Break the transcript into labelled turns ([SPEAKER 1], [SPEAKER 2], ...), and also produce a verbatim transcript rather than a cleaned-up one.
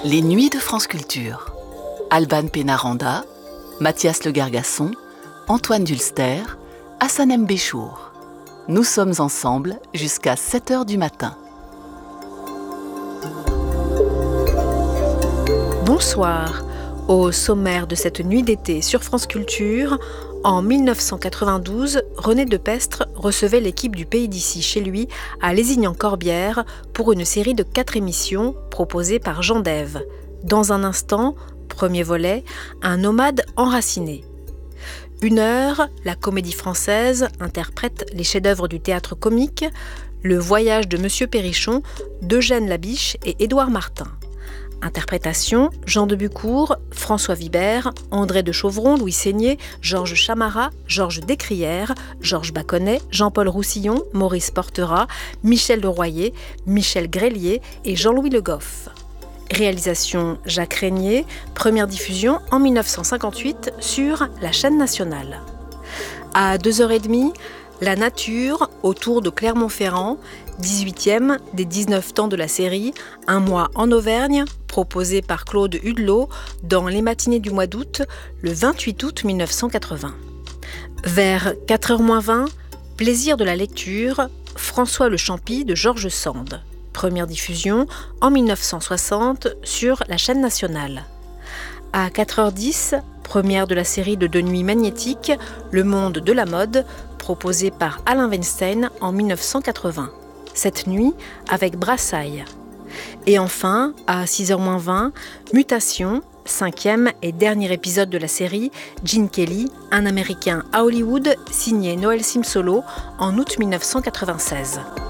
[SPEAKER 1] Les Nuits de France Culture. Alban Pénaranda, Mathias Le Gargasson, Antoine Dulster, Hassanem Béchour. Nous sommes ensemble jusqu'à sept heures du matin.
[SPEAKER 2] Bonsoir. Au sommaire de cette nuit d'été sur France Culture, en mille neuf cent quatre-vingt-douze, René Depestre recevait l'équipe du Pays d'ici chez lui à Lézignan-Corbière pour une série de quatre émissions proposées par Jean Dève. Dans un instant, premier volet, un nomade enraciné. Une heure, la Comédie Française interprète les chefs-d'œuvre du théâtre comique, Le Voyage de Monsieur Perrichon d'Eugène Labiche et Édouard Martin. Interprétation, Jean de Bucourt, François Vibert, André de Chauvron, Louis Seigné, Georges Chamara, Georges Descrières, Georges Baconnet, Jean-Paul Roussillon, Maurice Portera, Michel de Royer, Michel Grélier et Jean-Louis Le Goff. Réalisation Jacques Régnier, première diffusion en mille neuf cent cinquante-huit sur la chaîne nationale. À deux heures trente, La nature autour de Clermont-Ferrand, dix-huitième des dix-neuf temps de la série Un mois en Auvergne, proposé par Claude Hudelot dans les matinées du mois d'août, le vingt-huit août mille neuf cent quatre-vingts. Vers quatre heures moins vingt, Plaisir de la lecture, François le Champy de Georges Sand. Première diffusion en mille neuf cent soixante sur la chaîne nationale. À quatre heures dix, première de la série de deux nuits magnétiques, Le monde de la mode, proposé par Alain Weinstein en mille neuf cent quatre-vingts. Cette nuit avec Brassailles. Et enfin, à six heures moins vingt, Mutation, cinquième et dernier épisode de la série, Gene Kelly, un Américain à Hollywood, signé Noël Simsolo en août mille neuf cent quatre-vingt-seize.